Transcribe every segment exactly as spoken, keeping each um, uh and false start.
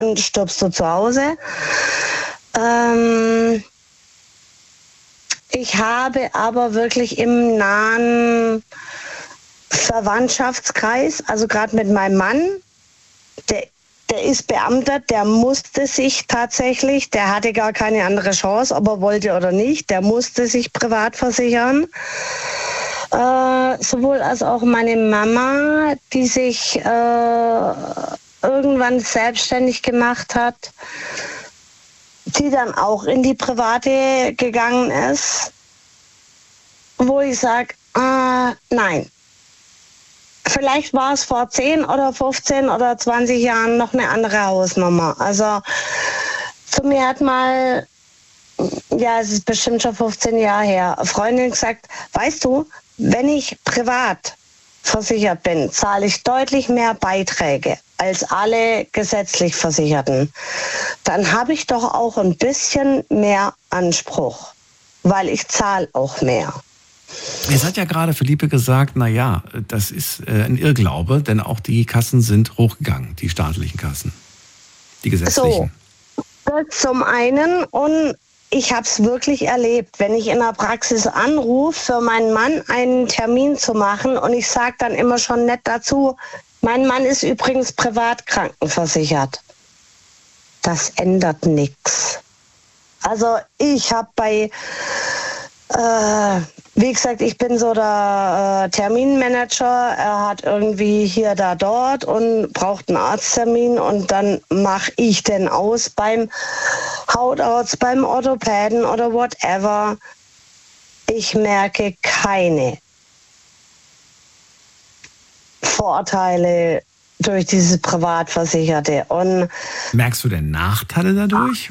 stirbst du zu Hause. Ähm, ich habe aber wirklich im nahen Verwandtschaftskreis, also gerade mit meinem Mann, der, der ist beamtet, der musste sich tatsächlich, der hatte gar keine andere Chance, ob er wollte oder nicht, der musste sich privat versichern. Äh, sowohl als auch meine Mama, die sich äh, irgendwann selbstständig gemacht hat, die dann auch in die Private gegangen ist, wo ich sage, äh, nein. Vielleicht war es vor zehn oder fünfzehn oder zwanzig Jahren noch eine andere Hausnummer. Also zu mir hat mal, ja, es ist bestimmt schon fünfzehn Jahre her, eine Freundin gesagt, weißt du, wenn ich privat versichert bin, zahle ich deutlich mehr Beiträge als alle gesetzlich Versicherten. Dann habe ich doch auch ein bisschen mehr Anspruch, weil ich zahle auch mehr. Jetzt hat ja gerade Philippe gesagt, na ja, das ist äh, ein Irrglaube, denn auch die Kassen sind hochgegangen, die staatlichen Kassen, die gesetzlichen. So, das zum einen, und ich habe es wirklich erlebt, wenn ich in der Praxis anrufe, für meinen Mann einen Termin zu machen, und ich sage dann immer schon nett dazu, mein Mann ist übrigens privat krankenversichert. Das ändert nichts. Also ich habe bei... Äh, wie gesagt, ich bin so der äh, Terminmanager. Er hat irgendwie hier, da, dort und braucht einen Arzttermin, und dann mache ich den aus beim Hautarzt, beim Orthopäden oder whatever. Ich merke keine Vorteile durch dieses Privatversicherte. Und merkst du denn Nachteile dadurch?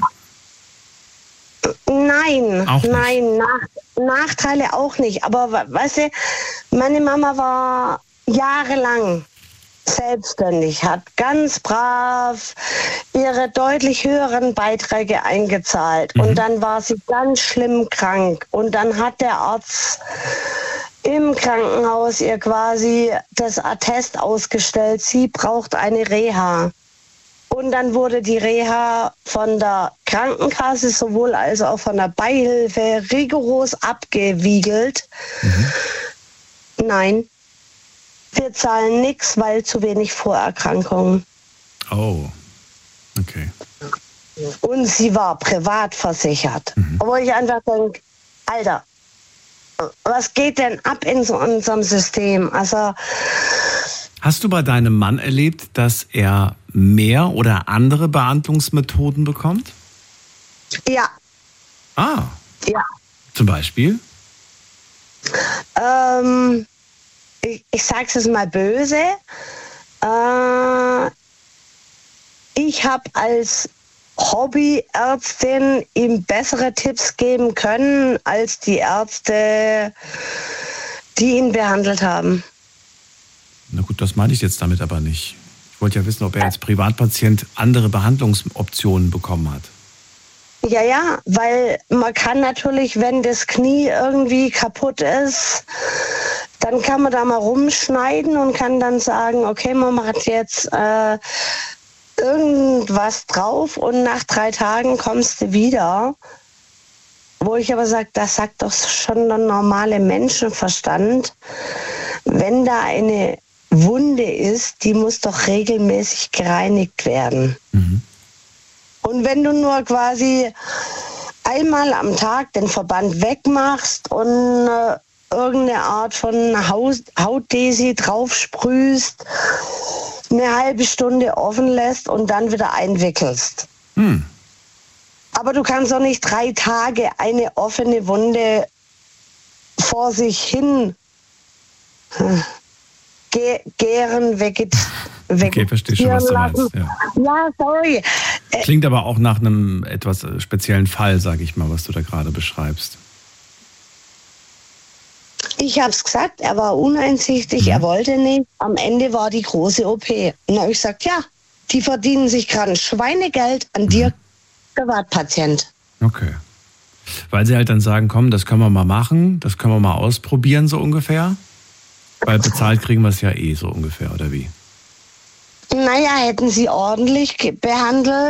Nein, auch nicht. nein, Nach- Nachteile auch nicht. Aber weißt du, meine Mama war jahrelang selbstständig, hat ganz brav ihre deutlich höheren Beiträge eingezahlt. Mhm. Und dann war sie ganz schlimm krank. Und dann hat der Arzt im Krankenhaus ihr quasi das Attest ausgestellt, sie braucht eine Reha. Und dann wurde die Reha von der Krankenkasse sowohl als auch von der Beihilfe rigoros abgewiegelt. Mhm. Nein, wir zahlen nichts, weil zu wenig Vorerkrankungen. Oh, okay. Und sie war privat versichert. Mhm. Wo ich einfach denke, Alter, was geht denn ab in so unserem System? Also... Hast du bei deinem Mann erlebt, dass er mehr oder andere Behandlungsmethoden bekommt? Ja. Ah. Ja. Zum Beispiel? Ähm, ich, ich sag's jetzt mal böse. Äh, ich habe als Hobbyärztin ihm bessere Tipps geben können als die Ärzte, die ihn behandelt haben. Na gut, das meine ich jetzt damit aber nicht. Ich wollte ja wissen, ob er als Privatpatient andere Behandlungsoptionen bekommen hat. Ja, ja, weil man kann natürlich, wenn das Knie irgendwie kaputt ist, dann kann man da mal rumschneiden und kann dann sagen, okay, man macht jetzt äh, irgendwas drauf und nach drei Tagen kommst du wieder. Wo ich aber sage, das sagt doch schon der normale Menschenverstand. Wenn da eine Wunde ist, die muss doch regelmäßig gereinigt werden. Mhm. Und wenn du nur quasi einmal am Tag den Verband wegmachst und äh, irgendeine Art von Haut, Hautdesi draufsprühst, eine halbe Stunde offen lässt und dann wieder einwickelst. Mhm. Aber du kannst doch nicht drei Tage eine offene Wunde vor sich hin Ge- gären, veget- Okay, verstehe schon, was du meinst. Ja. ja, sorry. Klingt aber auch nach einem etwas speziellen Fall, sage ich mal, was du da gerade beschreibst. Ich habe es gesagt, er war uneinsichtig, mhm. er wollte nicht. Am Ende war die große O P. Und dann habe ich gesagt, ja, die verdienen sich gerade ein Schweinegeld an mhm. dir, Privatpatient. Okay. Weil sie halt dann sagen, komm, das können wir mal machen, das können wir mal ausprobieren, so ungefähr. Weil bezahlt kriegen wir es ja eh so ungefähr, oder wie? Naja, hätten sie ordentlich behandelt,